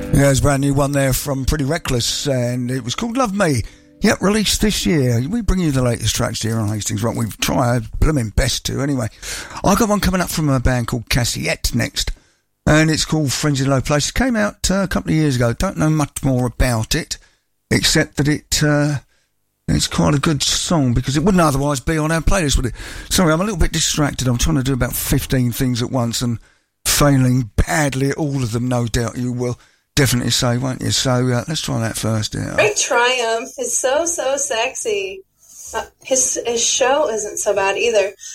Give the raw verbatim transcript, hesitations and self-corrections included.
Yeah, there's a brand new one there from Pretty Reckless, and it was called Love Me. Yep, released this year. We bring you the latest tracks here on Hastings Rock. We've tried blooming best to, anyway. I got one coming up from a band called Cassiette next, and it's called Friends in Low Place. It came out uh, a couple of years ago. Don't know much more about it, except that it uh, it's quite a good song, because it wouldn't otherwise be on our playlist, would it? Sorry, I'm a little bit distracted. I'm trying to do about fifteen things at once and failing badly at all of them, no doubt you will definitely say, won't you? So uh, let's try that first. Yeah. Great Triumph is so, so sexy. Uh, his his show isn't so bad either.